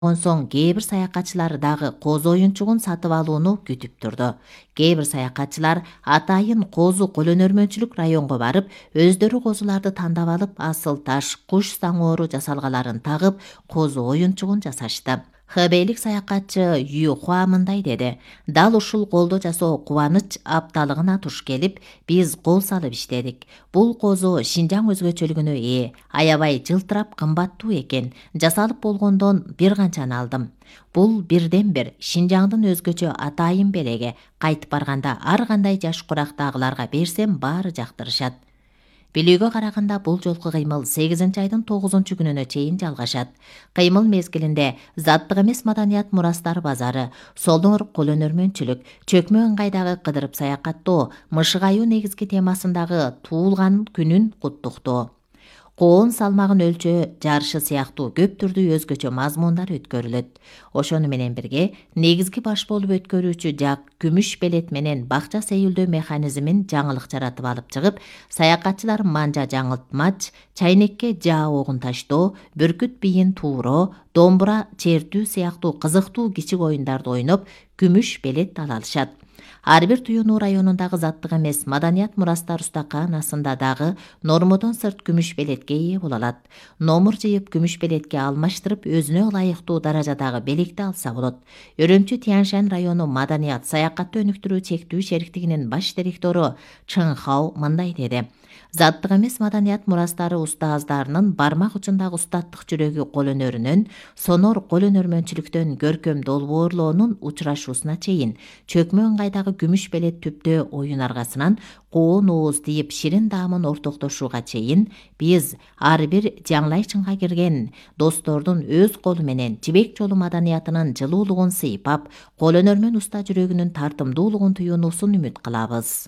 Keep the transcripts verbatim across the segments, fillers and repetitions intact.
соң кээ бир саякатчылар дагы козу оюнчугун сатып алууну күтүп турду. Кээ бир саякатчылар атайын козу колөнөрмөнчүлүк районго барып, өздөрү козуларды тандап алып, асыл таш, куш саңоору жасалгаларын тагып, козу оюнчугун жасашты. Хэбейлик саякатчы Ю Хуа мындай деди: "Дал ушул колдо жасоо кубаныч апталыгына туш келип, биз кол салып иштедик. Бул козу Шинжаң өзгөчөлүгүнө ээ, аябай жылтырап кымбаттуу экен. Жасалып болгондон бир канчаны алдым. Бул бирден бир Шинжаңдын өзгөчө атайын белеги. Кайтып барганда ар кандай жаш курактагыларга берсем баары жактырышат." Билүүгө караганда бул жолку кыймыл сегизинчи айдын тогузунчу күнүнө чейин жалгашат. Кыймыл мезгилинде заттык эмес маданият мурастар базары, сонор колөнөрмөнчүлүк, чөкмө ыңгайдагы кыдырып саякаттоо, мышык аюу негизги темасындагы туулган күнүн куттуктоо, коон салмагын өлчөө жарышы сыяктуу көп түрдүү өзгөчө мазмундар өткөрүлөт. Ошону менен бирге негизги баш болуп өткөрүүчү жак күмүш белет менен бакча сейилдөө механизмин жаңылык жаратып алып чыгып, саякатчылар манжа жаңылтмач, чайнекке жаа огун таштоо, бүркүт бийин тууроо, домбура чертүү сыяктуу кызыктуу кичик оюндарды ойноп, күмүш белет ала алышат. Ар бир Туюнуу районундагы заттык эмес маданият мурастар устаканасында дагы нормодон сырт күмүш белетке ээ боло алат. Номур жыйып күмүш белетке алмаштырып, өзүнө ылайыктуу даражадагы белекти алса болот. Өрөмчү Тяньшань району маданият саякатты өнүктүрүү чектүү шериктигинин баш директору Чын Хао мындай деди: "Заттык эмес маданият мурастары устаздарынын бармак учундагы устаттык жүрөгү колөнөрүнөн, сонор колөнөрмөнчүлүктөн көркөм долбоорлоонун учурашуусуна чейин, чөкмө ыңгайдагы күмүш белет түптөө оюн аргасынан коон ооз тийип ширин даамын ортоктошууга чейин, биз ар бир жаңлай чыңга кирген достордун өз колу менен жибек жолу маданиятынын жылуулугун сыйпап, колөнөрмөн уста жүрөгүнүн тартымдуулугун туюунусун үмүт кылабыз."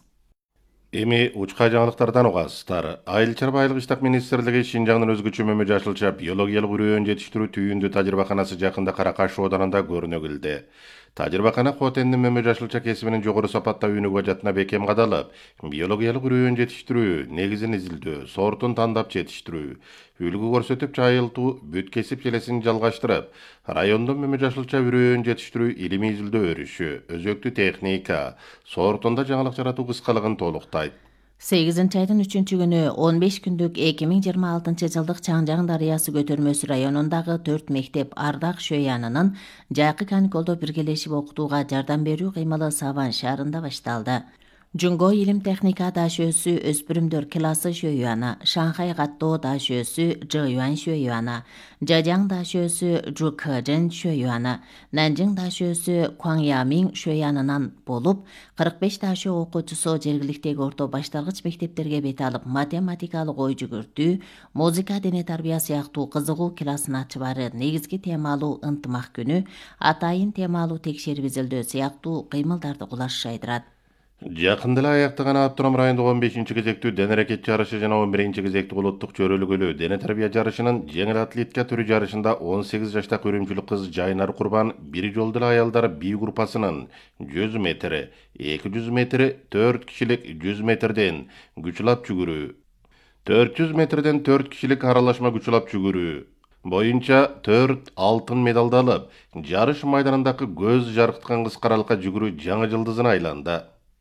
Эми учка жаңылыктардан угасыздар. Айыл чарбайлык иштак министрлиги Шинжаңдын өзгөчө мөмө жашылча биологиялык үрөөн жетиштирүү түйүндү тажрыйбаканасы жакында Каракаш оодарында көрүнө келди. Тажрыйбакана Хотендин мөмө жашылча кесибинин жогору сапаттаа өнүгүү бажатына бекем кадалып, биологиялык үрөөн жетиштирүү, негизин изилдөө, сортун тандап жетиштирүү, үлгү көрсөтүп жайылтуу, бүт кесип желесин жалгаштырып, райондон мөмө жашылча үрөөн жетиштирүү илимий изилдөө өрүшү, өзөктүү техника, сортунда жаңылык жаратуу кыскалыгын толуктайт. сегизинчи айдын үчүнчү күнү он беш күндүк эки миң жыйырма алтынчы жылдык Чаңжаң дарыясы көтөрмөсү районундагы төрт мектеп Ардак Шөянынын жайкы каникулдо биргелешип окутууга жардам берүү кыймылы Саван шаарында башталды. Жунго илим техника дашөөсү өспүрүмдөр классы Шөюана, Шанхай каттоо дашөөсү Жэюан Шөюана, Жажаң дашөөсү Жукэжэн Шөюана, Нанжың дашөөсү Куаңямиң Шөянынан болуп, кырк беш дашөө окуучусу жергиликтеги орто башталгыч мектептерге бет алып, математикалык ой жүгүртүү, музыка, дене тарбия сыяктуу кызыгуу классын ачыбары, негизги темалуу ынтымак күнү, атайын темалуу текшерип изилдөө сыяктуу кыймылдарды кулаш жайдырат. Жакында эле аяктаган Автоном райондук он бешинчи кезектүү дене аракет жарышы жана он биринчи кезектүү улуттук чөйрөлгөлүү дене тарбия жарышынын жеңил атлетика түрү жарышында он сегиз жаштагы үрүмчүлүк кыз Жайнар Курбан бир жолдуу эле аялдар би группасынын жүз метр, эки жүз метр, төрт кишилик жүз метрден күчлап жүгүрүү, төрт жүз метрден төрт кишилик аралашма күчлап жүгүрүү боюнча төрт алтын медалды алып, жарыш майданындагы көз жаркыткан кыскаралыкка жүгүрүү жаңы жылдызына айланды.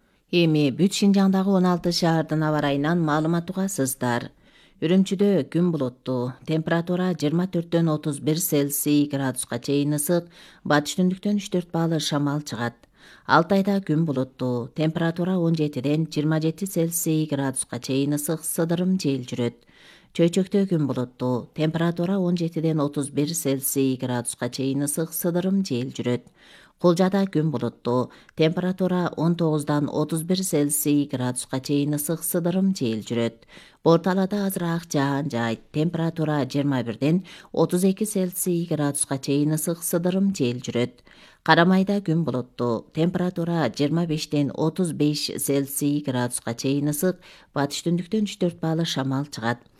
Эми бүт Шинжаңдагы он алты шаардын аба ырайынан маалымат угасыздар. Үрүмчүдө күн булуттуу, температура жыйырма төрттөн отуз бир Цельсий градуска чейин ысык, батыш түндүктөн үч төрт баалы шамал чыгат. Алтайда күн булуттуу, температура он жетиден жыйырма жети Цельсий градуска чейин ысык, сыдырым жел жүрөт. Чөйчөктө күн булуттуу, температура он жетиден отуз бир Цельсий градуска чейин ысык, сыдырым жел жүрөт. Кулжада күн булуттуу, температура он тогуздан отуз бир Цельсий градуска чейин ысык, сыдырым жел жүрөт. Борталада азыраак жаан жайт, температура жыйырма бирден отуз эки Цельсий градуска чейин ысык, сыдырым жел жүрөт. Карамайда күн булуттуу, температура жыйырма бештен отуз беш Цельсий градуска чейин ысык, батыш түндүктөн үч төрт баалы шамал чыгат.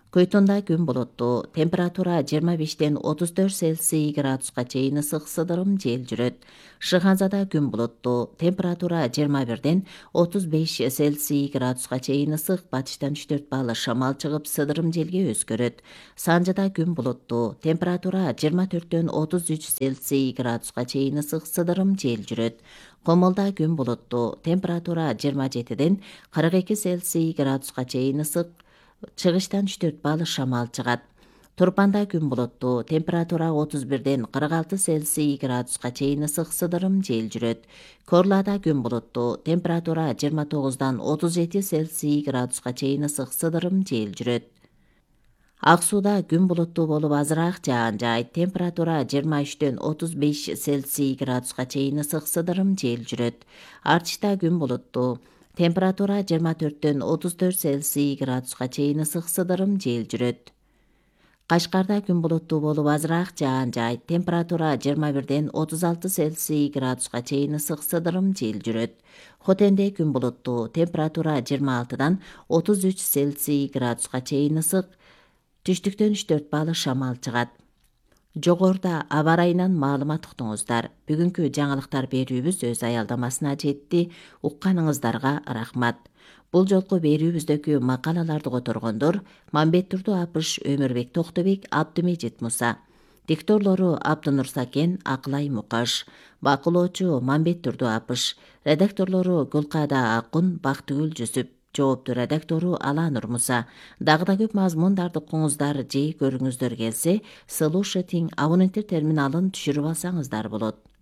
Көйтонда күн булуттуу, температура жыйырма бештен отуз төрт Цельсий градуска чейин ысык сыдырым жел жүрөт. Шыханзада күн булуттуу, температура жыйырма бирден отуз беш Цельсий градуска чейин ысык, батыштан үч төрт баалы шамал чыгып сыдырым желге өзгөрөт. Санжада күн булуттуу, температура жыйырма төрттөн отуз үч Цельсий градуска чейин ысык, сыдырым жел жүрөт. Комолда күн булуттуу, температура жыйырма жетиден кырк эки Цельсий градуска чейин ысык, чыгыштан үч төрт баалы шамал чыгат. Турпанда күн булуттуу, температура отуз бирден кырк алты Цельсий градуска чейин ысык, сыдырым жел жүрөт. Корлада күн булуттуу, температура жыйырма тогуздан отуз жети Цельсий градуска чейин ысык, сыдырым жел жүрөт. Ак сууда күн булуттуу болуп азыраак жаан жаайт, температура жыйырма үчтөн отуз беш Цельсий градуска чейин ысык, сыдырым жел жүрөт. Артышта күн булуттуу, температура жыйырма төрттөн отуз төрт Цельсий градуска чейин ысык, сыдырым жел жүрөт. Кашкарда күн булуттуу болуп азыраак жаан жаайт, температура жыйырма бирден отуз алты Цельсий градуска чейин ысык, сыдырым жел жүрөт. Хотенде күн булуттуу, температура жыйырма алтыдан отуз үч Цельсий градуска чейин ысык, түштүктөн үч төрт баалы шамал чыгат. Жогоруда аба ырайынан маалымат уктуңуздар. Бүгүнкү жаңылыктар берүүбүз өз аялдамасына жетти. Укканыңыздарга рахмат. Бул жолку берүүбүздөгү макалаларды которгондор Мамбеттурду Апыш, Өмүрбек Токтобек, Абдымежит Муса. Дикторлору Абдынур Сакен, Акылай Мукаш. Бакылоочу Мамбеттурду Апыш. Редакторлору Гүлкада Акун, Бактыгүл Жүсүп. Жоопту редактору Аланур Муса. Дагы да көп мазмундарды укуңуздар же көрүңүздөр келсе, слушать абоненттер терминалын түшүрүп алсаңыздар болот.